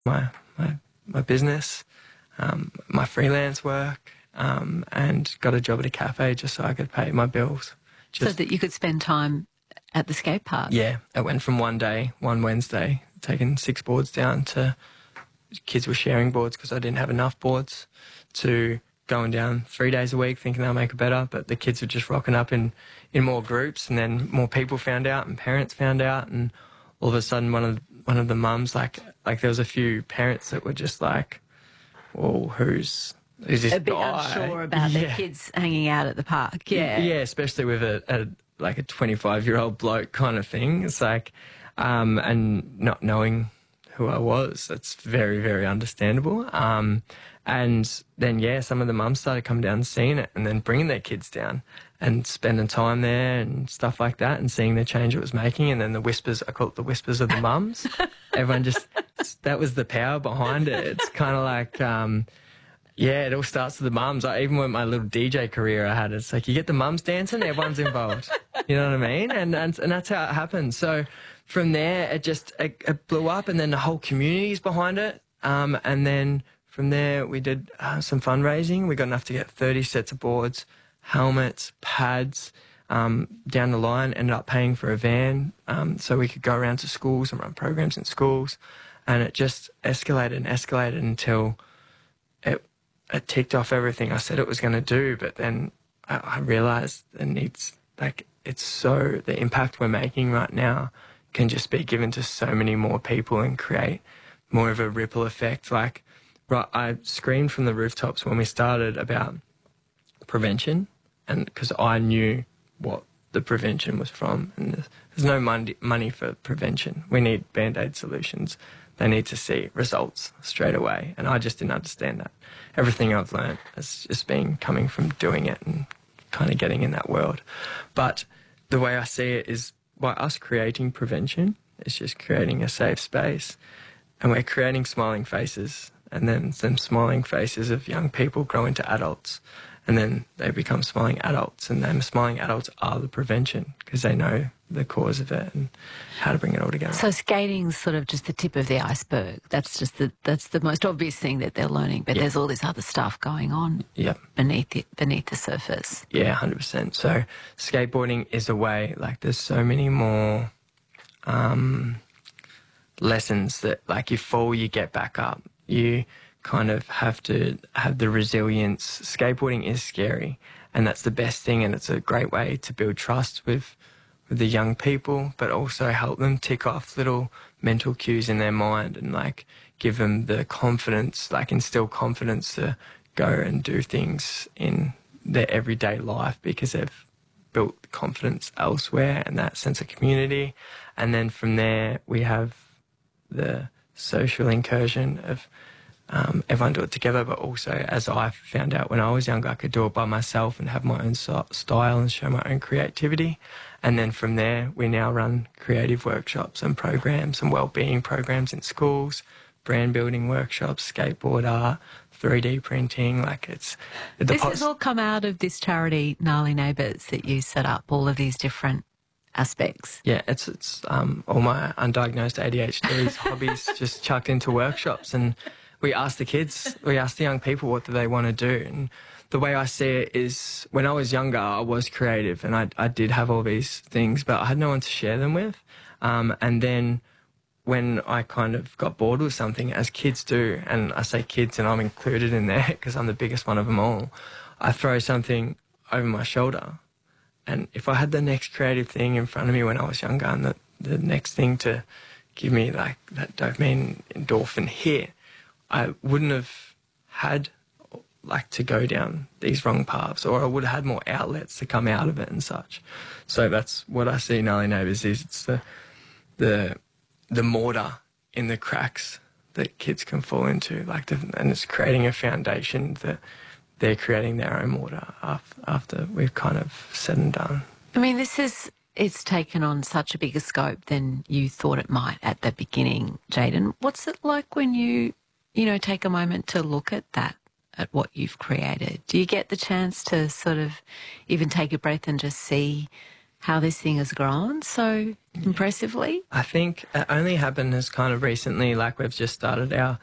my business, my freelance work, and got a job at a cafe just so I could pay my bills. So that you could spend time at the skate park? Yeah, it went from one Wednesday, taking 6 boards down to kids were sharing boards because I didn't have enough boards, to going down 3 days a week thinking they'll make it better, but the kids were just rocking up in more groups, and then more people found out and parents found out, and all of a sudden one of the mums, like there was a few parents that were just like, well, who's this a bit guy? unsure about their kids hanging out at the park. Yeah, especially with a 25-year-old bloke kind of thing. It's like, and not knowing who I was, that's very, very understandable. And then some of the mums started coming down and seeing it, and then bringing their kids down and spending time there and stuff like that, and seeing the change it was making. And then the whispers, I call it the whispers of the mums. Everyone that was the power behind it. It's kind of like, it all starts with the mums. Even with my little DJ career I had, it's like you get the mums dancing, everyone's involved. You know what I mean? And that's how it happened. So from there, it blew up, and then the whole community's behind it. And then from there, we did some fundraising. We got enough to get 30 sets of boards, helmets, pads. Down the line, ended up paying for a van so we could go around to schools and run programs in schools. And it just escalated and escalated until it ticked off everything I said it was going to do. But then I realised the impact we're making right now can just be given to so many more people and create more of a ripple effect. Like, I screamed from the rooftops when we started about prevention, and because I knew what the prevention was from, and there's no money for prevention. We need Band-Aid solutions. They need to see results straight away, and I just didn't understand that. Everything I've learned has just been coming from doing it and kind of getting in that world. But the way I see it is, by us creating prevention, it's just creating a safe space, and we're creating smiling faces, and then them smiling faces of young people grow into adults, and then they become smiling adults, and them smiling adults are the prevention because they know the cause of it and how to bring it all together. So skating's sort of just the tip of the iceberg. That's the most obvious thing that they're learning, but there's all this other stuff going on beneath the surface. Yeah, 100%. So skateboarding is a way, like there's so many more lessons that, like, you fall, you get back up. You kind of have to have the resilience. Skateboarding is scary, and that's the best thing, and it's a great way to build trust with the young people, but also help them tick off little mental cues in their mind and, like, give them the confidence, like instill confidence to go and do things in their everyday life because they've built confidence elsewhere and that sense of community. And then from there we have the social incursion of everyone do it together, but also, as I found out when I was younger, I could do it by myself and have my own style and show my own creativity. And then from there, we now run creative workshops and programs and wellbeing programs in schools, brand building workshops, skateboard art, 3D printing. Like, it's this has all come out of this charity, Gnarly Neighbours, that you set up, all of these different aspects. Yeah, it's all my undiagnosed ADHD hobbies just chucked into workshops. And we asked the young people, what do they want to do? And the way I see it is, when I was younger, I was creative and I did have all these things, but I had no one to share them with. And then when I kind of got bored with something, as kids do, and I say kids and I'm included in there because I'm the biggest one of them all, I throw something over my shoulder. And if I had the next creative thing in front of me when I was younger, and the next thing to give me like that dopamine endorphin hit, I wouldn't have had like to go down these wrong paths, or I would have had more outlets to come out of it and such. So that's what I see Gnarly Neighbours is. It's the mortar in the cracks that kids can fall into, and it's creating a foundation that they're creating their own mortar after we've kind of said and done. I mean, it's taken on such a bigger scope than you thought it might at the beginning, Jayden. What's it like when you take a moment to look at that, at what you've created? Do you get the chance to sort of even take a breath and just see how this thing has grown so impressively? I think it only happened as kind of recently, like we've just started our